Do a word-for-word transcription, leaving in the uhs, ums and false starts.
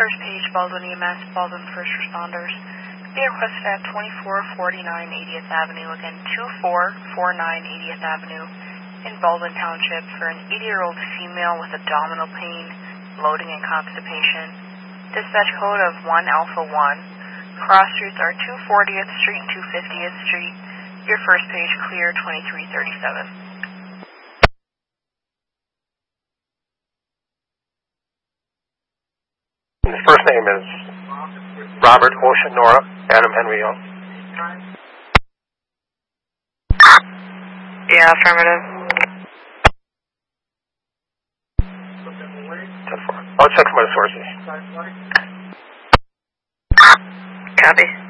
First page, Baldwin E M S, Baldwin First Responders. Be requested at twenty-four forty-nine eightieth Avenue, again twenty-four forty-nine eightieth Avenue in Baldwin Township for an eighty-year-old female with abdominal pain, bloating, and constipation. Dispatch code of one alpha one. Cross streets are two fortieth Street and two fiftieth Street. Your first page clear, twenty-three thirty-seven. His first name is Robert Ocean Nora Adam Henry Young. Yeah, affirmative. I'll check my sources. Copy.